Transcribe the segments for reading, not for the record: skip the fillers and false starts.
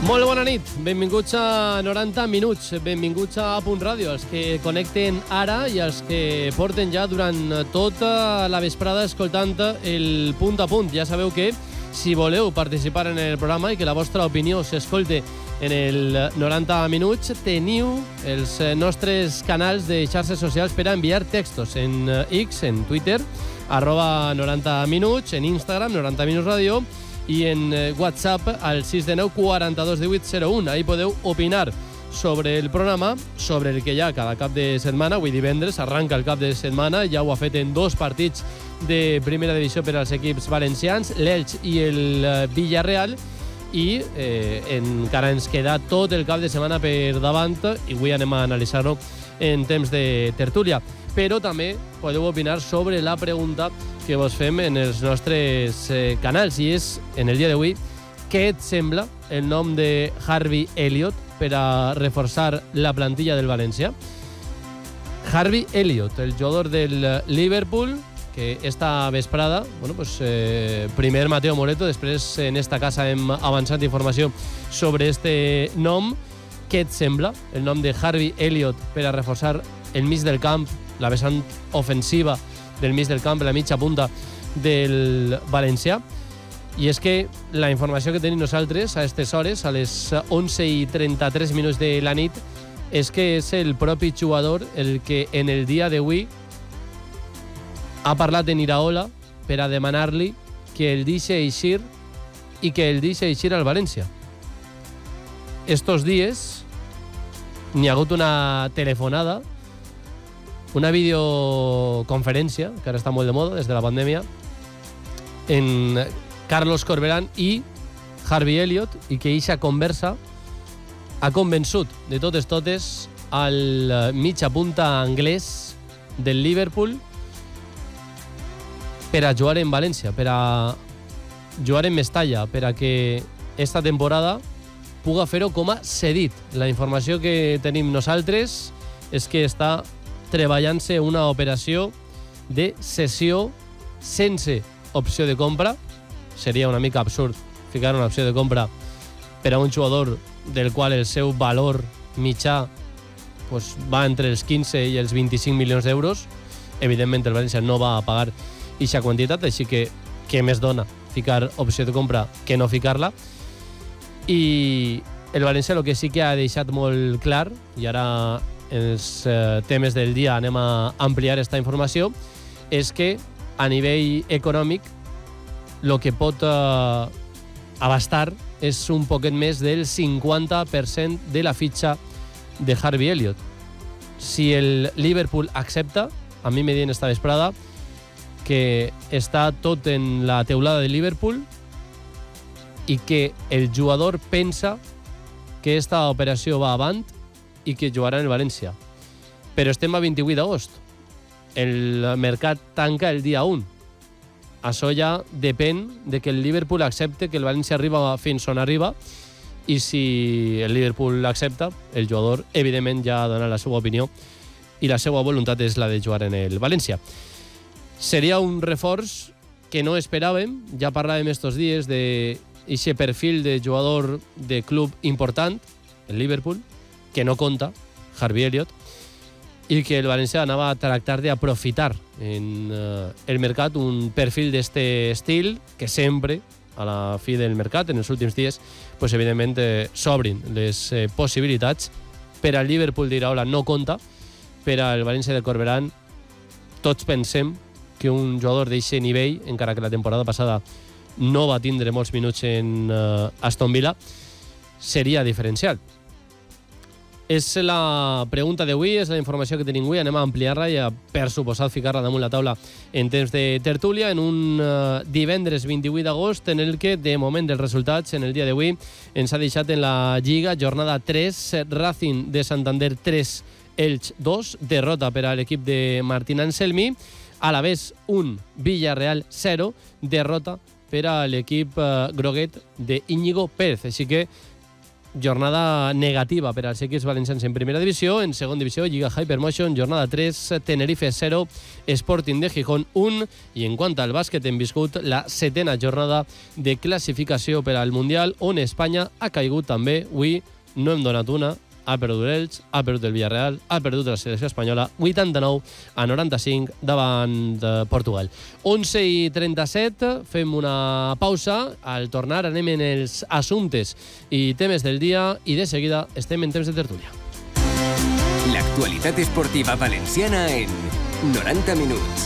Molt bona nit, benvinguts a 90 minuts, benvinguts a Punt Ràdio, els que connecten ara i els que porten ja durant tota la vesprada escoltant el Punt a Punt. Ja sabeu que si voleu participar en el programa i que la vostra opinió s'escolte en el 90 minuts, teniu els nostres canals de xarxes socials per a enviar textos en X, en Twitter, @90 minuts, en Instagram, 90 minuts ràdio, i en WhatsApp al 619 42 18 01. Ahí podeu opinar sobre el programa, sobre el que hi ha cada cap de setmana. Avui divendres arranca el cap de setmana, ja ho ha fet en 2 partits de primera divisió per als equips valencians, l'Elx i el Villarreal, i encara ens queda tot el cap de setmana per davant i avui anem a analitzar-ho en temps de tertúlia. Però també podeu opinar sobre la pregunta que vos fem en els nostres canals, i és, en el dia d'avui, què et sembla el nom de Harvey Elliott per a reforçar la plantilla del València? Harvey Elliott, el jugador del Liverpool, que esta vesprada, bueno, pues, primer Mateo Moreto, després en esta casa hem avançat informació sobre este nom. Què et sembla el nom de Harvey Elliott per a reforçar el mig del camp, la vessant ofensiva del mig del camp, la mitja punta del València? I és que la informació que tenim nosaltres a aquestes hores, a les 11:33 minuts de la nit, és que és el propi jugador el que en el dia d'avui ha parlat en Iraola per a demanar-li que el deixi eixir i que el deixi eixir al València. Estos dies n'hi ha hagut una telefonada, una videoconferència, que ara està molt de moda des de la pandèmia, en Carlos Corberán i Harvey Elliott, i que eixa conversa ha convençut de totes al mitja punta anglès del Liverpool per a jugar en València, per a jugar en Mestalla, per a que esta temporada puga fer-ho com a cedit. La informació que tenim nosaltres és que està treballant-se una operació de cessió sense opció de compra. Seria una mica absurd ficar una opció de compra per a un jugador del qual el seu valor mitjà pues, va entre els 15 i els 25 milions d'euros. Evidentment el València no va a pagar aquesta quantitat, així que què més dona ficar opció de compra que no ficar-la. I el València el que sí que ha deixat molt clar, i ara els temes del dia anem a ampliar aquesta informació, és que a nivell econòmic el que pot abastar és un poquet més del 50% de la fitxa de Harvey Elliott. Si el Liverpool accepta, a mi me diuen esta vesprada que està tot en la teulada de Liverpool i que el jugador pensa que esta operació va avant i que jugarà en el València. Però estem a 28 d'agost. El mercat tanca el dia 1. Això ja depèn de que el Liverpool accepte que el València arriba fins on arriba, i si el Liverpool accepta, el jugador evidentment ja dona la seva opinió i la seva voluntat és la de jugar en el València. Seria un reforç que no esperàvem. Ja parlàvem estos dies de aquest perfil de jugador de club important, el Liverpool, que no compta, Harvey Elliott, i que el València anava a tractar d'aprofitar en el mercat un perfil d'este estil que sempre, a la fi del mercat, en els últims dies, pues, evidentment s'obrin les possibilitats. Per al Liverpool d'Iraola no compta, per al València de Corberán tots pensem que un jugador d'aquest nivell, encara que la temporada passada no va tindre molts minuts en Aston Villa, seria diferencial. És la pregunta d'avui, és la informació que tenim avui. Anem a ampliar-la i a, per suposat, ficar-la damunt la taula en temps de tertúlia en un divendres 28 d'agost en el que, de moment, dels resultats en el dia d'avui ens ha deixat en la Lliga jornada 3, Racing de Santander 3, Elx 2, derrota per a l'equip de Martín Anselmi, Alavés 1, Villarreal 0, derrota per a l'equip groguet d'Íñigo Pérez. Així que jornada negativa per als equips valencians en primera divisió. En segona divisió, Lliga Hypermotion, jornada 3, Tenerife 0, Sporting de Gijón 1. I en quant al bàsquet, hem viscut la 7a jornada de classificació per al Mundial, on Espanya ha caigut també. Avui no hem donat una, ha perdut l'Elx, ha perdut el Villarreal, ha perdut la selecció espanyola, 89-95 davant de Portugal. 11:37, fem una pausa. Al tornar anem en els assumptes i temes del dia i de seguida estem en temps de tertúlia. L'actualitat esportiva valenciana en 90 minuts.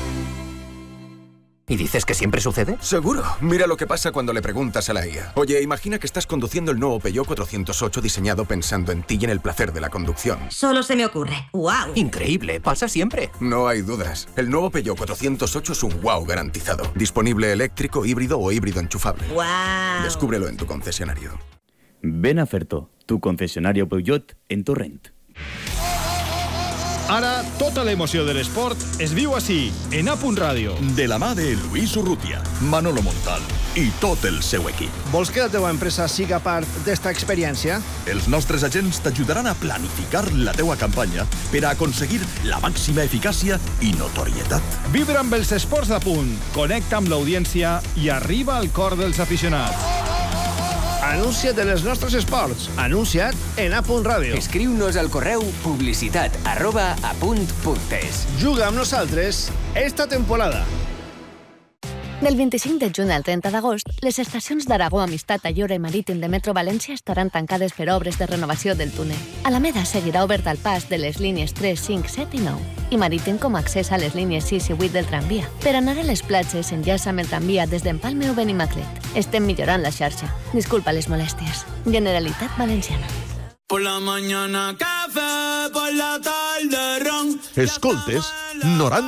¿Y dices que siempre sucede? Seguro. Mira lo que pasa cuando le preguntas a la IA. Oye, imagina que estás conduciendo el nuevo Peugeot 408 diseñado pensando en ti y en el placer de la conducción. Solo se me ocurre. ¡Wow! Increíble, pasa siempre. No hay dudas. El nuevo Peugeot 408 es un wow garantizado. Disponible eléctrico, híbrido o híbrido enchufable. ¡Wow! Descúbrelo en tu concesionario. Ven a Ferto, tu concesionario Peugeot en Torrent. Ara, tota l'emoció de l'esport es viu així, en A.Radio. De la mà de Lluís Urrutia, Manolo Montal i tot el seu equip. Vols que la teva empresa siga part d'esta experiència? Els nostres agents t'ajudaran a planificar la teua campanya per a aconseguir la màxima eficàcia i notorietat. Vibra amb els esports d'Apunt, connecta amb l'audiència i arriba al cor dels aficionats. Anuncia't en els nostres esports. Anuncia't en A.Radio. Escriu-nos al correu publicitat@apunt.es. Juga amb nosaltres esta temporada. Del 25 de juny al 30 d'agost, les estacions d'Aragó, Amistat, Ayora i Marítim de Metro València estaran tancades per obres de renovació del túnel. Alameda seguirà obert al pas de les línies 3, 5, 7 i 9 i Marítim com a accés a les línies 6 i 8 del tramvia. Per anar a les platges, enllaça amb el tramvia des d'Empalme o Benimaclet. Estem millorant la xarxa. Disculpa les molèsties. Generalitat Valenciana. Por la mañana café, por la tarde ron. Escoltes 90